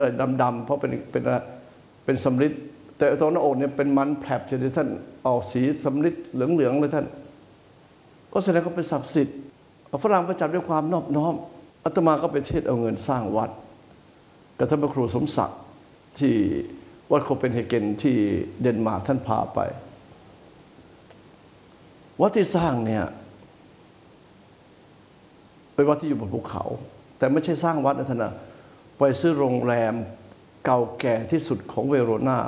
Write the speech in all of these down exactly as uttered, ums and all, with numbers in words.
ดำๆเพราะเป็นเป็นเป็นสำริดแต่ตรงหน้าอกเนี่ยเป็นมันแผลบจนท่านออกสีสำริดเหลืองๆเลยท่านก็แสดงว่าเป็นศักดิ์สิทธิ์ฝรั่งประจับด้วยความนอบน้อมอาตมาก็ไปเทศเอาเงินสร้างวัดกับท่านพระครูสมศักดิ์ที่วัดโคเปนเฮเกนที่เดนมาร์กท่านพาไปวัดที่สร้างเนี่ยเป็นวัดที่อยู่บนภูเขาแต่ไม่ใช่สร้างวัดนะท่านนะไปซื้อโรงแรมเก่าแก่ที่สุดของเวโรนา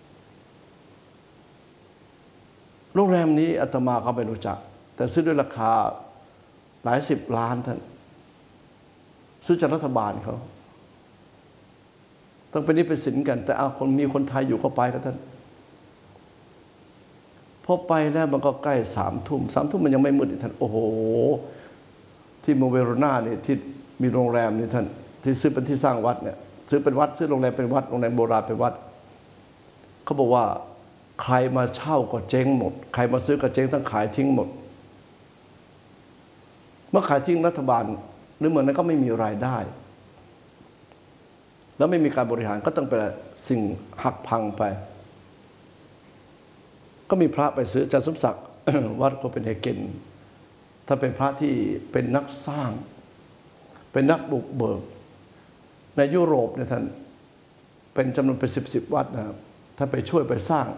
โรงแรมนี้อาตมาก็ไม่รู้จักแต่ซื้อด้วยราคาหลายสิบล้านท่านซื้อจากรัฐบาลเขาต้องเป็นนี้เป็นสินกันแต่เอาคนมีคนไทยอยู่ก็ไปก็ท่านพอไปแล้วมันก็ใกล้สามทุ่มสามทุ่มมันยังไม่มืดท่านโอ้โหที่เมืองเวโรนาเนี่ยที่มีโรงแรมนี่ท่านที่ซื้อเป็นที่สร้างวัดเนี่ยซื้อเป็นวัดซื้อโรงแรมเป็นวัดโรงแรมโบราณเป็นวัดเขาบอกว่าใครมาเช่าก็เจ๊งหมดใครมาซื้อก็เจ๊งต้องขายทิ้งหมดเมื่อขายทิ้งรัฐบาลหรือเหมือนนั้นก็ไม่มีรายได้แล้วไม่มีการบริหารก็ต้องเป็นสิ่งหักพังไปก็มีพระไปซื้ออาจารย์สมศักดิ์วัดโคเปนเฮเกนถ้าเป็นพระที่เป็นนักสร้างเป็นนักบุกเบิกในยุโรปเนี่ยท่านเป็นจำนวนเป็นสิบสิบวัดนะครับท่านไปช่วยไปสร้าง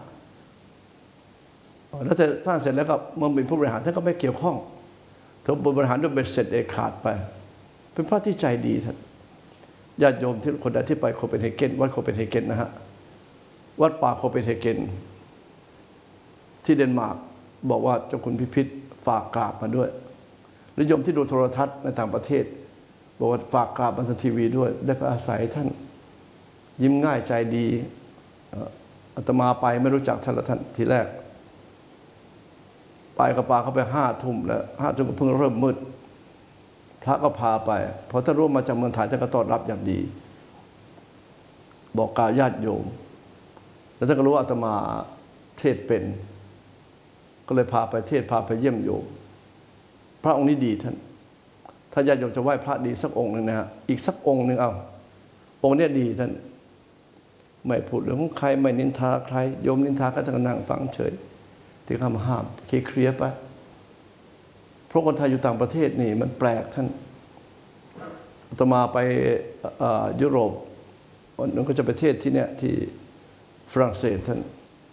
แล้วแต่สร้างเสร็จแล้วก็เมื่อมีผู้บริหารท่านก็ไม่เกี่ยวข้องท่านบริหารด้วยเบ็ดเสร็จเอกขาดไปเป็นพระที่ใจดีท่านญาติโยมที่คนใดที่ไปโคเปนเฮเกนวัดโคเปนเฮเกนนะฮะวัดป่าโคเปนเฮเกนที่เดนมาร์กบอกว่าเจ้าคุณพิพิธฝากกราบมาด้วยหรือโยมที่ดูโทรทัศน์ในต่างประเทศบอกว่าฝากกราบบนทีวีด้วยได้ไปอาศัยท่านยิ้มง่ายใจดีอาตมาไปไม่รู้จักท่านละท่านทีแรกไปกับปาเขาไปห้าทุ่มแล้วห้าทุ่มก็เพิ่งเริ่มมืดพระก็พาไปพอท่านรู้มาจากเมืองไทยท่านก็ต้อนรับอย่างดีบอกกล่าวญาติโยมแล้วท่านก็รู้ว่าอาตมาเทศเป็นก็เลยพาไปเทศพาไปเยี่ยมโยมพระองค์นี้ดีท่านถ้าญาติโยมจะไหว้พระดีสักองค์หนึ่งนะฮะอีกสักองค์หนึ่งเอาองค์นี้ดีท่านไม่พูดเรื่องของใครไม่นินทาใครโยมนินทาก็ท่านก็นั่งฟังเฉยที่คำห้ามเคลียร์ไปเพราะคนไทยอยู่ต่างประเทศนี่มันแปลกท่านอาตมาไปยุโรปวันนึงก็จะไปเทศที่เนี่ยที่ฝรั่งเศสท่าน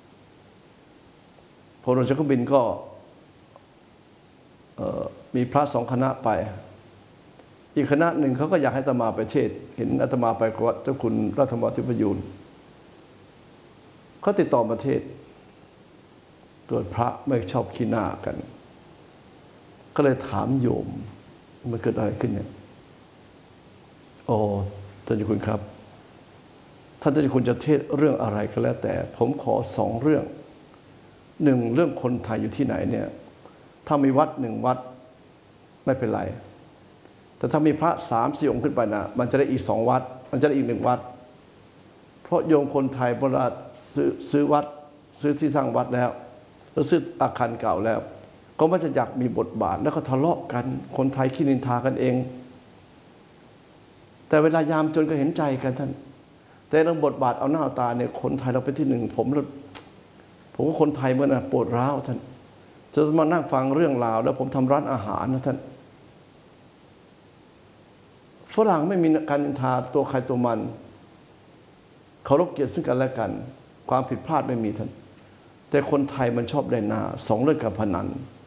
พอลงจากเครื่องบินก็มีพระสองคณะไปอีกคณะหนึ่งเขาก็อยากให้อาตมาไปเทศเห็นอาตมาไปกับเจ้าคุณรัฐมนตรีประยูนเขาติดต่อมาเทศเกิดพระไม่ชอบขี้หน้ากันก็เลยถามโยมมันเกิดอะไรขึ้นเนี่ยโอ้ท่านเจ้าคุณครับท่านเจ้าคุณจะเทศเรื่องอะไรก็แล้วแต่ผมขอสองเรื่องหนึ่งเรื่องคนไทยอยู่ที่ไหนเนี่ยถ้ามีวัดหนึ่งวัดไม่เป็นไรแต่ถ้ามีพระสามสี่องค์ขึ้นไปนะมันจะได้อีกสองวัดมันจะได้อีกหนึ่งวัดเพราะโยมคนไทยเวลาซื้อซื้อวัดซื้อที่สร้างวัดแล้วแล้วซื้ออาคารเก่าแล้วก็ไม่จะอยากมีบทบาทแล้วก็ทะเลาะกันคนไทยขี้นินทากันเองแต่เวลายามจนก็เห็นใจกันท่านแต่เรื่องบทบาทเอาหน้าตาเนี่ยคนไทยเราเป็นที่หนึ่งผมผมก็คนไทยเมื่อน่ะปวดร้าวท่านจะมานั่งฟังเรื่องราวแล้วผมทำร้านอาหารนะท่านฝรั่งไม่มีการนินทาตัวใครตัวมันเคารพเกียรติซึ่งกันและกันความผิดพลาดไม่มีท่านแต่คนไทยมันชอบได้หน้าสองเรื่องการพนัน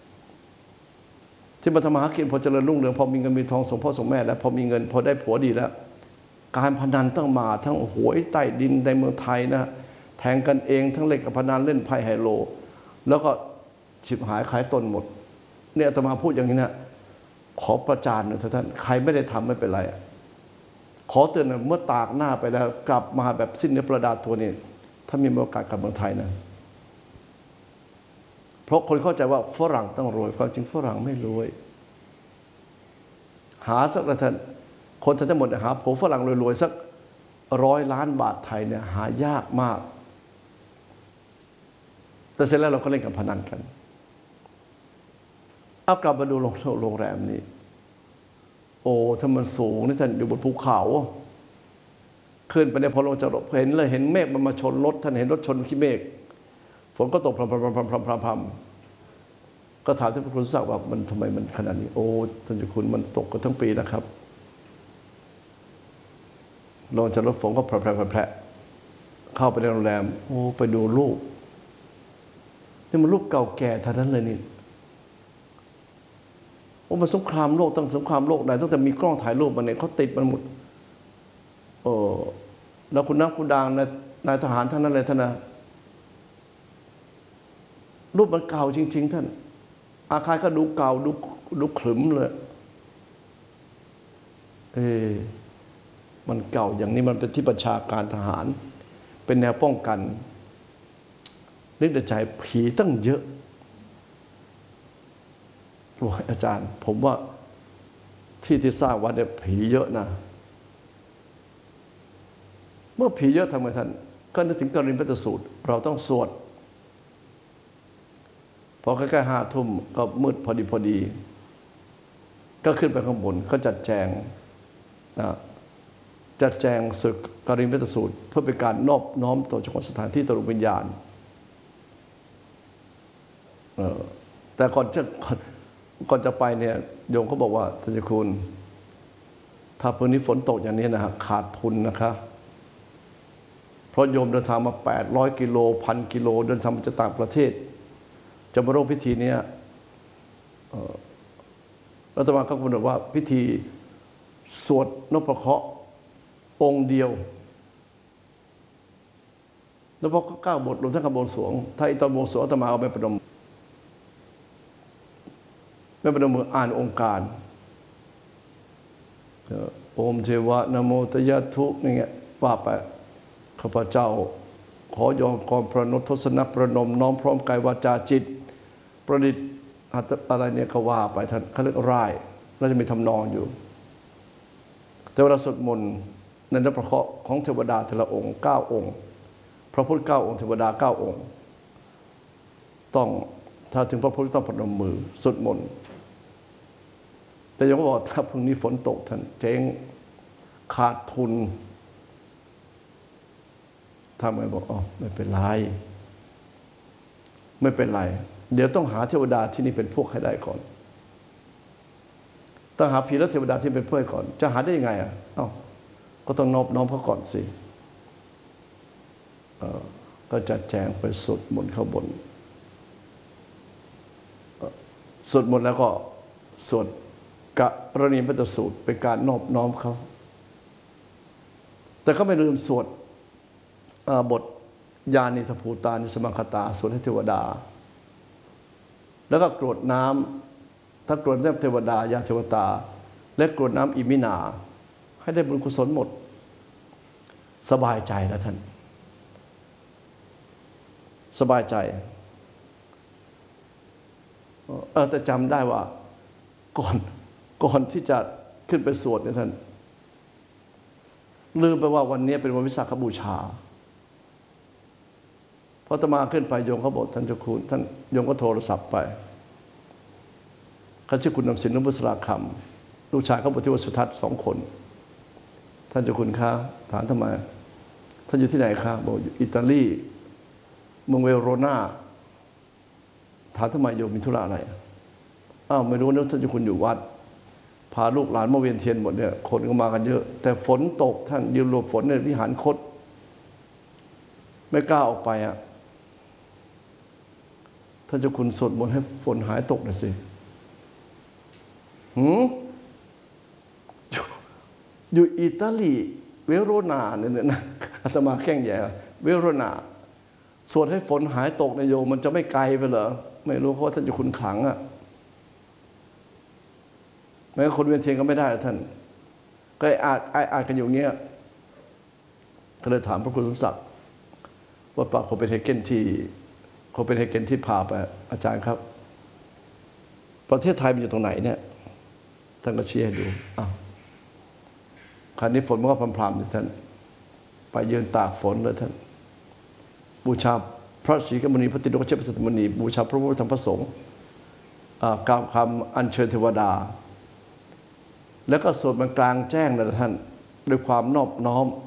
ที่มาทำมาหากินพอเจริญรุ่งเรืองพอมีเงินมีทองส่งพ่อส่งแม่แล้วพอมีเงินพอได้ผัวดีแล้วการพนันต้องมาทั้งหวยใต้ดินในเมืองไทยนะแทงกันเองทั้งเล่นกับพนันเล่นไพ่ไฮโลแล้วก็ฉิบหายขายตนหมดเนี่ยอาตมาพูดอย่างนี้นะขอประจานหน่อยท่านใครไม่ได้ทำไม่เป็นไรขอเตือนเมื่อตากหน้าไปแล้วกลับมาแบบสิ้นเนื้อประดาตัวนี้ถ้ามีโอกาสกลับเมืองไทยนะเพราะคนเข้าใจว่าฝรั่งต้องรวยความจริงฝรั่งไม่รวยหาสักท่านคนทั้งหมดหาผัวฝรั่งรวยๆสักร้อยล้านบาทไทยเนี่ยหายากมากแต่เสร็จแล้วเราก็เล่นกับพนันกันเอากลับมาดูโรงแรมนี้โอ้ถ้ามันสูงนี่ท่านอยู่บนภูเขาขึ้นไปในพอลงจะเห็นเลยเห็นเมฆมันมาชนรถท่านเห็นรถชนขี้เมฆฝนก็ตกพรำพรำพรำพรำพรำพรำพรำก็ถามท่านพระครูศักดิ์ว่ามันทำไมมันขนาดนี้โอ้ท่านเจ้าคุณมันตกกันทั้งปีนะครับลงจากรถฝนก็แผลแผลแผลเข้าไปในโรงแรมโอ้ไปดูรูปนี่มันรูปเก่าแก่ท่านั้นเลยนี่โอ้มันสงครามโลกตั้งสงครามโลกไหนตั้งแต่มีกล้องถ่ายรูปมันเนี่ยเขาติดมันหมดโอ้แล้วคุณนักคุณดังนายทหารท่านนั้นเลยท่านนะรูปมันเก่าจริงๆท่านอาคารก็ดูเก่าดูดูขรึมเลยเออมันเก่าอย่างนี้มันเป็นที่บัญชาการทหารเป็นแนวป้องกันนึกในใจผีตั้งเยอะโอ้ยอาจารย์ผมว่าที่ที่สร้างวัดเนี่ยผีเยอะนะเมื่อผีเยอะทำไมท่านก็นึกถึงกริณพัตสูตรเราต้องสวดพอใกล้ๆห้าทุ่มก็มืดพอดีพอดีก็ขึ้นไปข้างบนก็จัดแจงนะจัดแจงศึกกริณพัตสูตรเพื่อเป็นการนอบน้อมต่อเจ้าของสถานที่ตรุวิญญาณแต่ก่อนจะก่อนจะไปเนี่ยโยมเขาบอกว่าท่านเจ้าคุณถ้าพื้นนี้ฝนตกอย่างนี้นะฮะขาดทุนนะคะเพราะโยมเดินทางมาแปดร้อยกิโลพันกิโลเดินทางมาจากต่างประเทศจะมาร่วมพิธีนี้รัฐบาลเขากำหนดว่าพิธีสวดนพเคราะห์องค์เดียวนพเคราะห์เก้าบทรวมทั้งคำบวงสรวงถ้าอีตอนบวงสรวงอาตมาเอาไปประดมไม่ประดมมืออ่านองค์การโอมเทวะนะโมตยะทุนี่เงี้ยว่าไปข้าพเจ้าขอยอมกรประนุทศนประนมน้อมพร้อมกายวาจาจิตประดิษฐ์อะไรเนี่ยก็ว่าไปท่านเขาเรียกร่ายแล้วจะมีทำนองอยู่แต่เวลาสวดมนต์ในนพเคราะห์ของเทวดาแต่ละองค์เก้าองค์พระพุทธเก้าองค์เทวดาเก้าองค์ต้องถ้าถึงพระพุทธต้องประนมมือสวดมนต์แต่ยังบอกถ้าพรุ่งนี้ฝนตกท่านเจ๊งขาดทุนทำไมบอกอ๋อไม่เป็นไรไม่เป็นไรเดี๋ยวต้องหาเทวดาที่นี่เป็นพวกให้ได้ก่อนต้องหาผีและเทวดาที่เป็นพวกก่อนจะหาได้ยังไงอ่ะเอ้าก็ต้องนอบน้อมเขาก่อนสิก็จัดแจงไปสวดมนต์ข้างบนสวดมนต์แล้วก็สวดกรณีพัตสูตรเป็นการนอบน้อมเขาแต่ก็ไม่ลืมสวดบทญาณิทภูตานิสมังคตาสวดให้เทวดาแล้วก็กรวดน้ำถ้ากรวดน้ำเทวดายาเทวตาและกรวดน้ำอิมินาให้ได้บุญกุศลหมดสบายใจแล้วท่านสบายใจเออแต่จำได้ว่าก่อนก่อนที่จะขึ้นไปสวดเนี่ยท่านลืมไปว่าวันนี้เป็นวันวิสาขบูชาพออาตมาขึ้นไปโยมเขาบอกท่านเจ้าคุณท่านโยมก็โทรศัพท์ไปเขาชื่อคุณนำสินนุบุษราคำลูกชายเขาบอกที่วัดสุทัศน์สองคนท่านเจ้าคุณคะถามทำไมท่านอยู่ที่ไหนคะบอกอยู่อิตาลีเมืองเวโรนาถามทำไมโยมมีธุระอะไรอ้าวไม่รู้นะท่านเจ้าคุณอยู่วัดพาลูกหลานมาเวียนเทียนหมดเนี่ยคนก็มากันเยอะแต่ฝนตกท่านยืนหลบฝนในวิหารคตไม่กล้าออกไปอ่ะท่านเจ้าคุณสวดมนต์ให้ฝนหายตกหน่อยสิหืมอยู่อิตาลีเวโรนาเนี่ยนะอาตมาแข้งแย่เวโรนาสวดให้ฝนหายตกนายโยมมันจะไม่ไกลไปเหรอไม่รู้เพราะท่านเจ้าคุณขลังอ่ะแม้คนเวียนเทียนก็ไม่ได้ท่านก็อาจอาจกันอยู่เงี้ยก็เลยถามพระครูสมศักดิ์ว่าปากโคเปนเฮเกนที่โคเปนเฮเกนที่พาไปอาจารย์ครับประเทศไทยมันอยู่ตรงไหนเนี่ยท่านก็ชี้ให้ดูอ้าวคราวนี้ฝนมันก็พรำๆอยู่ท่านไปยืนตากฝนเลยท่านบูชาพระศรีกมณีพระติโลกเชษฐมณีบูชาพระพุทธธรรมพระสงฆ์กล่าวคำอัญเชิญเทวดาแล้วก็สวดมันกลางแจ้งนะท่านด้วยความนอบน้อม